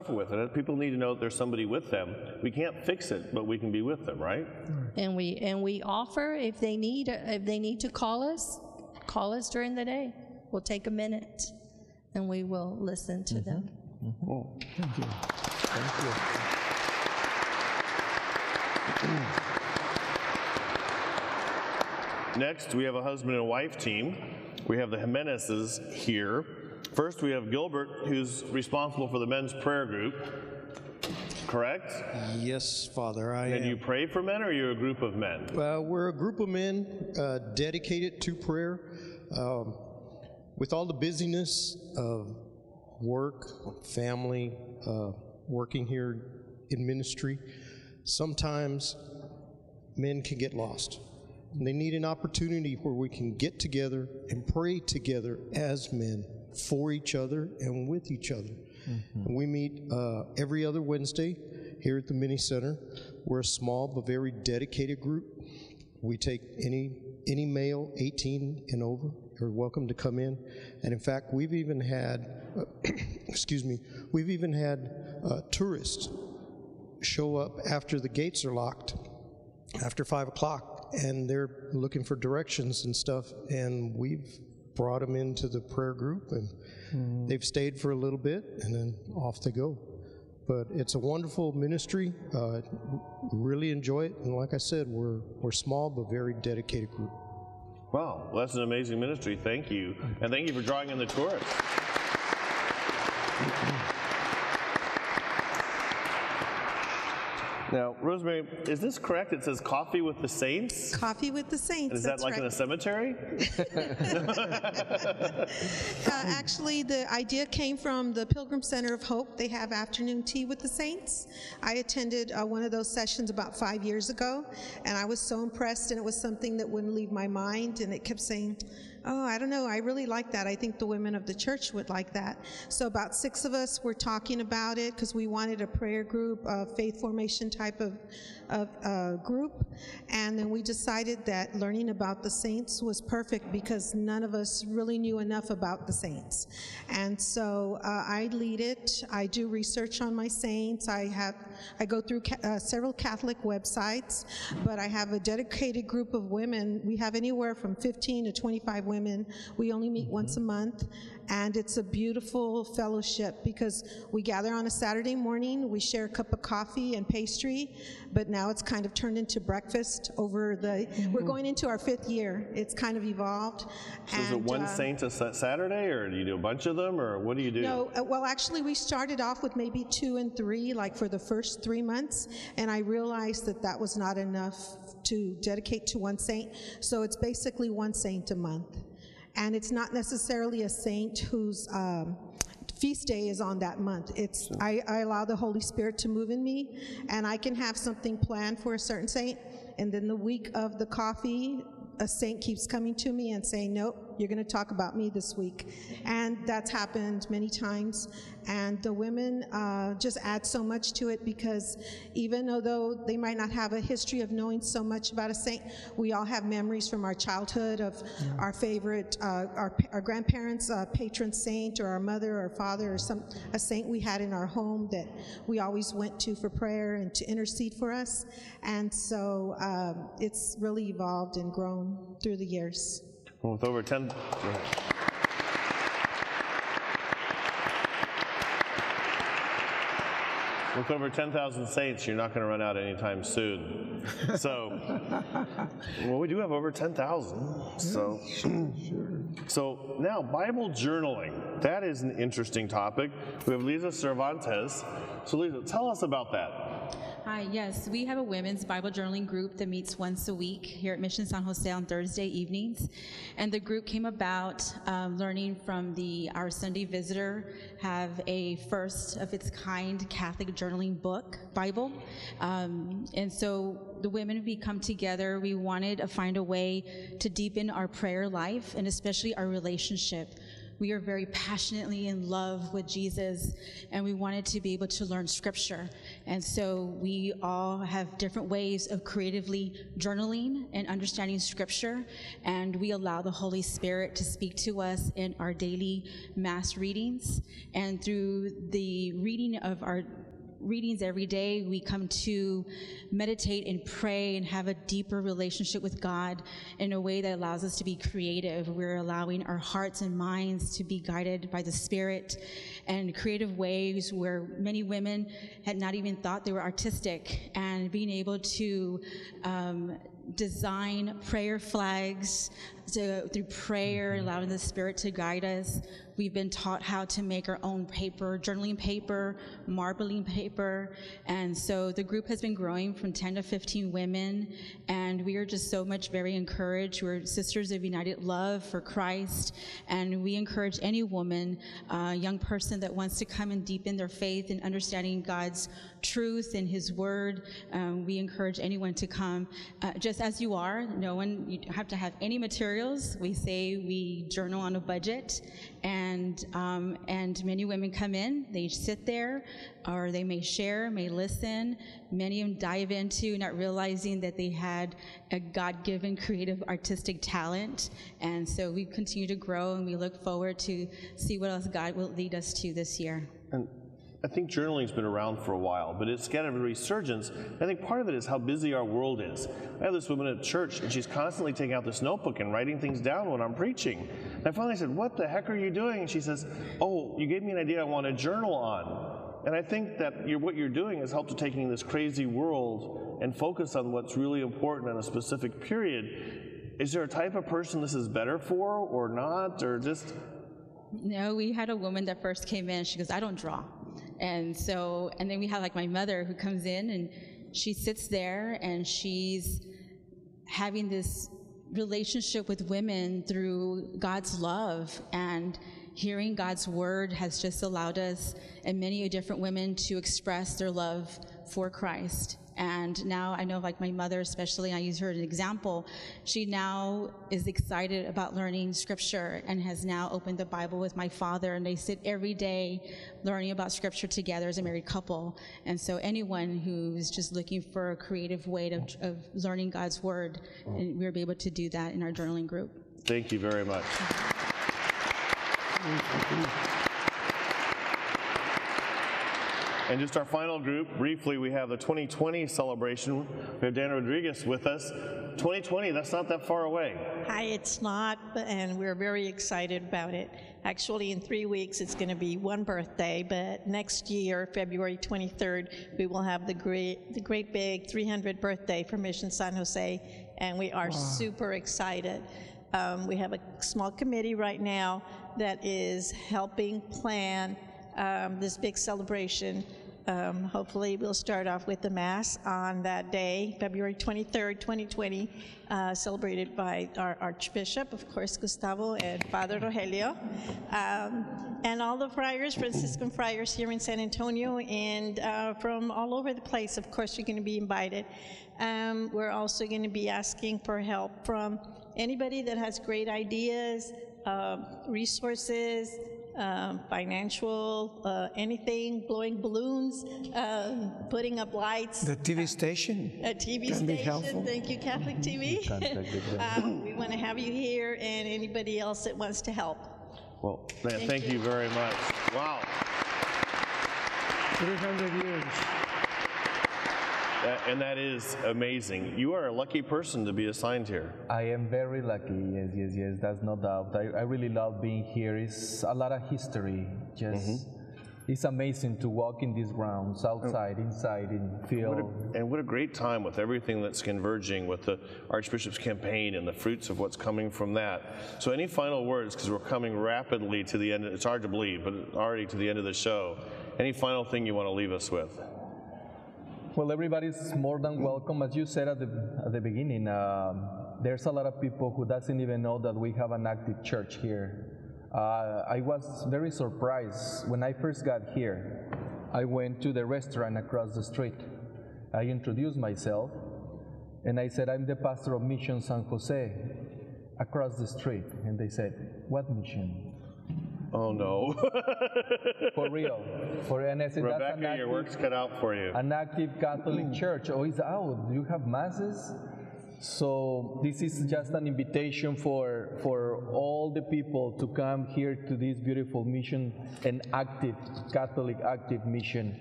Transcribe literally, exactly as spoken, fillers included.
with it. People need to know that there's somebody with them. We can't fix it, but we can be with them, right? And we and we offer if they need if they need to call us, call us during the day. We'll take a minute, and we will listen to mm-hmm. them. Mm-hmm. Oh, thank you. Thank you. Next, we have a husband and wife team. We have the Jimenezes here. First, we have Gilbert, who's responsible for the men's prayer group, correct? Yes, Father, I And am. you pray for men, or are you a group of men? Uh, we're a group of men uh, dedicated to prayer. Um, with all the busyness of work, family, uh, working here in ministry, sometimes men can get lost. And they need an opportunity where we can get together and pray together as men, for each other and with each other. Mm-hmm. And we meet uh, every other Wednesday here at the Mini Center. We're a small but very dedicated group. We take any any male eighteen and over. You're welcome to come in. And in fact, we've even had, uh, excuse me, we've even had uh, tourists show up after the gates are locked, after five o'clock, and they're looking for directions and stuff, and we've brought them into the prayer group, and mm. they've stayed for a little bit, and then off they go. But it's a wonderful ministry. Uh, really enjoy it, and like I said, we're we're small but very dedicated group. Wow, well, that's an amazing ministry. Thank you, and thank you for drawing in the tourists. Now, Rosemary, is this correct? It says Coffee with the Saints? Coffee with the Saints. And is that like right. in a cemetery? uh, actually, the idea came from the Pilgrim Center of Hope. They have afternoon tea with the saints. I attended uh, one of those sessions about five years ago, and I was so impressed, and it was something that wouldn't leave my mind, and it kept saying, oh, I don't know, I really like that. I think the women of the church would like that. So about six of us were talking about it because we wanted a prayer group, a faith formation type of, of uh, group. And then we decided that learning about the saints was perfect because none of us really knew enough about the saints. And so uh, I lead it. I do research on my saints. I have, I go through ca uh, several Catholic websites, but I have a dedicated group of women. We have anywhere from fifteen to twenty-five women. We only meet mm-hmm. once a month, and it's a beautiful fellowship because we gather on a Saturday morning, we share a cup of coffee and pastry, but now it's kind of turned into breakfast over the, mm-hmm. we're going into our fifth year. It's kind of evolved. So and, is it one uh, saint a Saturday, or do you do a bunch of them, or what do you do? No, uh, well actually we started off with maybe two and three, like for the first three months, and I realized that that was not enough to dedicate to one saint, so it's basically one saint a month. And it's not necessarily a saint whose um, feast day is on that month. It's I, I allow the Holy Spirit to move in me, and I can have something planned for a certain saint, and then the week of the coffee, a saint keeps coming to me and saying, nope, you're going to talk about me this week. And that's happened many times. And the women uh, just add so much to it because even though they might not have a history of knowing so much about a saint, we all have memories from our childhood of yeah. our favorite, uh, our, our grandparents' uh, patron saint, or our mother or father, or some a saint we had in our home that we always went to for prayer and to intercede for us. And so um, it's really evolved and grown through the years. Well, with over ten, go ahead. With over ten thousand saints, you're not going to run out anytime soon. So, well, we do have over ten thousand. So, sure, sure. So now Bible journaling. That is an interesting topic. We have Lisa Cervantes. So, Lisa, tell us about that. Hi, yes, we have a women's Bible journaling group that meets once a week here at Mission San Jose on Thursday evenings. And the group came about um, learning from the Our Sunday Visitor have a first of its kind Catholic journaling book, Bible. Um, and so the women, we come together, we wanted to find a way to deepen our prayer life and especially our relationship we are very passionately in love with Jesus, and we wanted to be able to learn scripture. And so we all have different ways of creatively journaling and understanding scripture, and we allow the Holy Spirit to speak to us in our daily mass readings. And through the reading of our readings every day, we come to meditate and pray and have a deeper relationship with God in a way that allows us to be creative. We're allowing our hearts and minds to be guided by the Spirit, and creative ways where many women had not even thought they were artistic, and being able to um, design prayer flags to, through prayer, allowing the Spirit to guide us. We've been taught how to make our own paper, journaling paper, marbling paper, and so the group has been growing from ten to fifteen women, and we are just so much very encouraged. We're Sisters of United Love for Christ, and we encourage any woman, uh, young person that wants to come and deepen their faith and understanding God's truth and His Word. Um, we encourage anyone to come uh, just as you are. No one, you don't have to have any materials. We say we journal on a budget, and um, and many women come in, they sit there, or they may share, may listen. Many of them dive into not realizing that they had a God-given creative artistic talent, and so we continue to grow, and we look forward to see what else God will lead us to this year. And I think journaling's been around for a while, but it's got a resurgence. I think part of it is how busy our world is. I have this woman at church, and she's constantly taking out this notebook and writing things down when I'm preaching. And I finally said, "What the heck are you doing?" And she says, "Oh, you gave me an idea I want to journal on." And I think that you're, what you're doing is help to taking this crazy world and focus on what's really important in a specific period. Is there a type of person this is better for, or not, or just? No, we had a woman that first came in, she goes, "I don't draw." And so, and then we have like my mother who comes in, and she sits there and she's having this relationship with women through God's love, and hearing God's word has just allowed us and many different women to express their love for Christ. And now I know, like my mother especially, I use her as an example, she now is excited about learning scripture and has now opened the Bible with my father, and they sit every day learning about scripture together as a married couple. And so anyone who's just looking for a creative way to, of learning God's word, and we'll be able to do that in our journaling group. Thank you very much. And just our final group, briefly, we have the twenty twenty celebration. We have Dan Rodriguez with us. twenty twenty, that's not that far away. Hi, it's not, but- and we're very excited about it. Actually, in three weeks, it's going to be one birthday, but next year, February twenty-third, we will have the great, the great big three hundredth birthday for Mission San Jose, and we are wow. super excited. Um, we have a small committee right now that is helping plan um, this big celebration. Um, hopefully we'll start off with the Mass on that day, February twenty-third, twenty twenty, uh, celebrated by our Archbishop, of course, Gustavo, and Father Rogelio, um, and all the friars, Franciscan friars here in San Antonio, and uh, from all over the place. Of course, you're going to be invited. Um, we're also going to be asking for help from anybody that has great ideas, uh, resources, Um, financial, uh, anything, blowing balloons, um, putting up lights. The T V station? A T V can station, be helpful. Thank you, Catholic T V. um, we want to have you here, and anybody else that wants to help. Well, man, thank, thank you. you very much. Wow. three hundred years. That, and that is amazing. You are a lucky person to be assigned here. I am very lucky, yes, yes, yes, that's no doubt. I, I really love being here. It's a lot of history. Just, mm-hmm. It's amazing to walk in these grounds, outside, oh. inside, and feel. What a, and what a great time with everything that's converging with the Archbishop's campaign and the fruits of what's coming from that. So any final words, because we're coming rapidly to the end, it's hard to believe, but already to the end of the show. Any final thing you want to leave us with? Well, everybody's more than welcome. As you said at the, at the beginning, um, there's a lot of people who doesn't even know that we have an active church here. Uh, I was very surprised when I first got here. I went to the restaurant across the street. I introduced myself, and I said, I'm the pastor of Mission San Jose, across the street. And they said, what mission? Oh no. For real. For and I said, that's an Rebecca, your active, work's cut out for you. an active Catholic church. Oh, it's out. Do you have masses? So this is just an invitation for for all the people to come here to this beautiful mission, an active Catholic active mission.